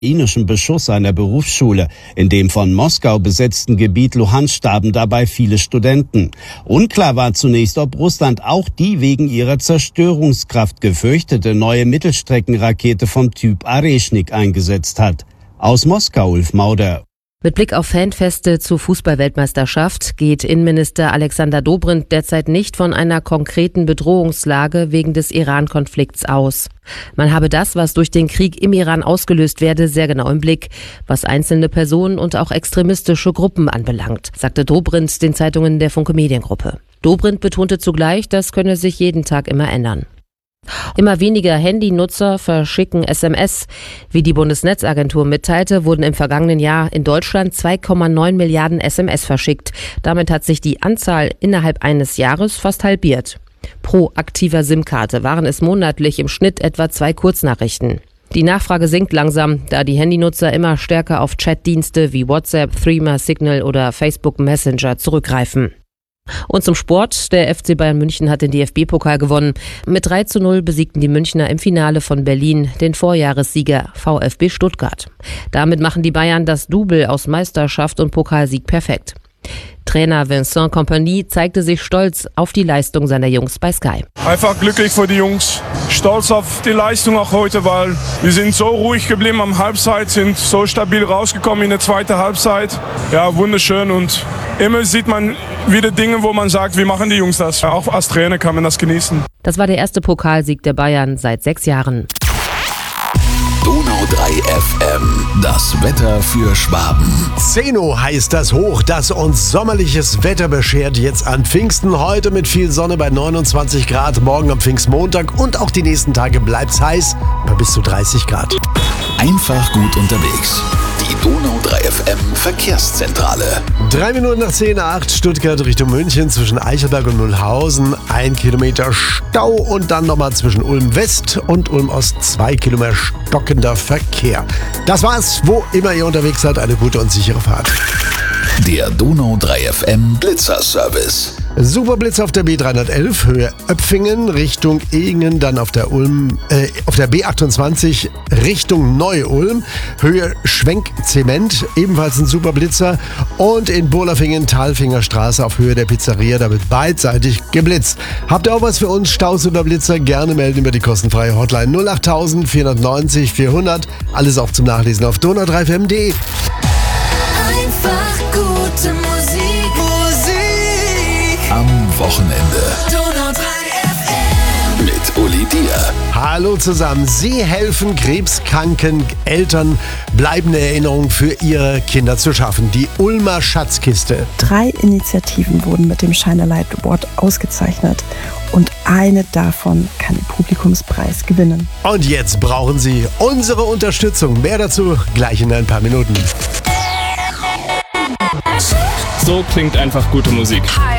ukrainischen Beschuss einer Berufsschule. In dem von Moskau besetzten Gebiet Luhansk starben dabei viele Studenten. Unklar war zunächst, ob Russland auch die wegen ihrer Zerstörungskraft gefürchtete neue Mittelstreckenrakete vom Typ Areshnik eingesetzt hat. Aus Moskau, Ulf Mauder. Mit Blick auf Fanfeste zur Fußball-Weltmeisterschaft geht Innenminister Alexander Dobrindt derzeit nicht von einer konkreten Bedrohungslage wegen des Iran-Konflikts aus. Man habe das, was durch den Krieg im Iran ausgelöst werde, sehr genau im Blick, was einzelne Personen und auch extremistische Gruppen anbelangt, sagte Dobrindt den Zeitungen der Funke Mediengruppe. Dobrindt betonte zugleich, das könne sich jeden Tag immer ändern. Immer weniger Handynutzer verschicken SMS. Wie die Bundesnetzagentur mitteilte, wurden im vergangenen Jahr in Deutschland 2,9 Milliarden SMS verschickt. Damit hat sich die Anzahl innerhalb eines Jahres fast halbiert. Pro aktiver SIM-Karte waren es monatlich im Schnitt etwa 2 Kurznachrichten. Die Nachfrage sinkt langsam, da die Handynutzer immer stärker auf Chatdienste wie WhatsApp, Threema, Signal oder Facebook Messenger zurückgreifen. Und zum Sport. Der FC Bayern München hat den DFB-Pokal gewonnen. Mit 3:0 besiegten die Münchner im Finale von Berlin den Vorjahressieger VfB Stuttgart. Damit machen die Bayern das Double aus Meisterschaft und Pokalsieg perfekt. Trainer Vincent Kompany zeigte sich stolz auf die Leistung seiner Jungs bei Sky. Einfach glücklich für die Jungs, stolz auf die Leistung auch heute, weil wir sind so ruhig geblieben am Halbzeit, sind so stabil rausgekommen in der zweiten Halbzeit. Ja, wunderschön und immer sieht man wieder Dinge, wo man sagt, wie machen die Jungs das? Auch als Trainer kann man das genießen. Das war der erste Pokalsieg der Bayern seit 6 Jahren. Donau 3 FM, das Wetter für Schwaben. Zeno heißt das Hoch, das uns sommerliches Wetter beschert jetzt an Pfingsten. Heute mit viel Sonne bei 29 Grad, morgen am Pfingstmontag und auch die nächsten Tage bleibt's heiß bei bis zu 30 Grad. Einfach gut unterwegs. Die Donau 3 FM Verkehrszentrale. 3 Minuten nach 10:08 Stuttgart Richtung München zwischen Eichelberg und Mühlhausen. 1 Kilometer Stau und dann nochmal zwischen Ulm West und Ulm Ost 2 Kilometer stockender Verkehr. Das war's. Wo immer ihr unterwegs seid, eine gute und sichere Fahrt. Der Donau 3 FM Blitzerservice. Super Blitz auf der B311 Höhe Öpfingen Richtung Ehingen, dann auf der B28 Richtung Neu-Ulm Höhe Schwenk-Zement, ebenfalls ein Super Blitzer, und in Bohlafingen Talfinger Straße auf Höhe der Pizzeria, da wird beidseitig geblitzt. Habt ihr auch was für uns, Staus oder Blitzer? Gerne melden über die kostenfreie Hotline 08000 490 400. Alles auch zum Nachlesen auf donau3fm.de. Einfach gute Musik. Am Wochenende. Donau 3 FM. Mit Uli Dier. Hallo zusammen. Sie helfen krebskranken Eltern, bleibende Erinnerungen für ihre Kinder zu schaffen. Die Ulmer Schatzkiste. 3 Initiativen wurden mit dem Shine a Light Award ausgezeichnet. Und eine davon kann den Publikumspreis gewinnen. Und jetzt brauchen Sie unsere Unterstützung. Mehr dazu gleich in ein paar Minuten. So klingt einfach gute Musik. Hi,